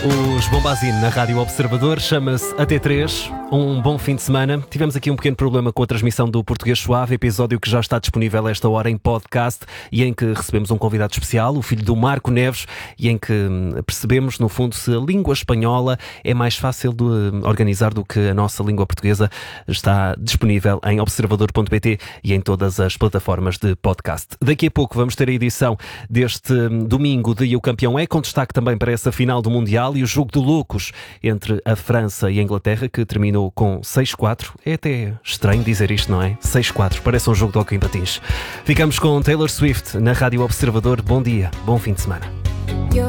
Os Bombazine na Rádio Observador, chama-se AT3. Um bom fim de semana. Tivemos aqui um pequeno problema com a transmissão do Português Suave, episódio que já está disponível a esta hora em podcast e em que recebemos um convidado especial, o filho do Marco Neves, e em que percebemos, no fundo, se a língua espanhola é mais fácil de organizar do que a nossa língua portuguesa. Está disponível em observador.pt e em todas as plataformas de podcast. Daqui a pouco vamos ter a edição deste domingo de O Campeão É, com destaque também para essa final do Mundial e o jogo de loucos entre a França e a Inglaterra, que terminou com 6-4. É até estranho dizer isto, não é? 6-4, parece um jogo de hóquei em patins. Ficamos com Taylor Swift na Rádio Observador. Bom dia, bom fim de semana.